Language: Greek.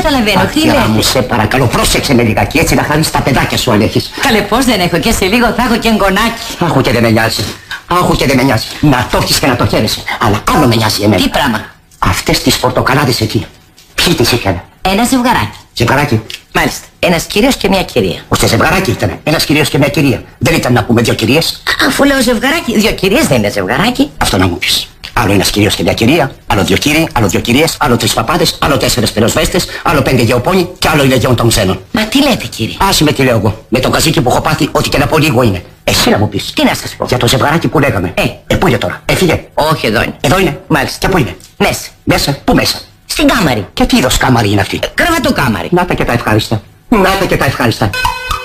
καταλαβαίνω. Τι λέτε? μου, σε παρακαλώ, πρόσεξε με λιγάκι, έτσι να χάνεις τα παιδάκια σου αν έχεις. Καλέ, πώς δεν έχω, και σε λίγο θα έχω και εγγονάκι. Άχου και δεν με νοιάζει. Άχου και δεν με νοιάζει. Να το έχεις και να το χαίρεσαι. Αλλά άλλο με νοιάζει εμένα. Τι πράγμα? Αυτές τις πορτοκαλάδες εκεί. Ποιοι τις είχαν? Ένα ζευγαράκι. Ζευγαράκι. Μάλιστα. Ένας κύριος και μια κυρία. Ώστε ζευγαράκι ήταν. Ένας κύριος και μια κυρία. Δεν ήταν να πούμε δύο κυρίες. Αφού λέω ζευγαράκι, δύο κυρίες δεν είναι ζευγαράκι. Αυτό να μου πεις. Άλλο ένας κύριος και μια κυρία, άλλο δύο κύριοι, άλλο δύο κυρίες, άλλο τρεις παπάδες, άλλο 4 πυροσβέστες, άλλο 5 γεωπόνοι και άλλο η Λεγιόν των Ξένων. Μα τι λέτε, κύριε? Άσε με τι λέω εγώ. Με τον καζίκι που έχω πάθει, ό,τι και να πω λίγο είναι. Εσύ να μου πεις. Τι να σας πω? Για το ζευγαράκι που λέγαμε. Πού είναι τώρα? Έφυγε. Όχι, εδώ είναι. Εδώ είναι. Μάλιστα. Και πού είναι? Μέσα. Μέσα. Πού μέσα? Στην κάμαρη. Και τι είδος κάμαρη είναι αυτή? Κρεβατοκάμαρη. Να τα και τα ευχάριστα. Να τα και τα ευχάριστα.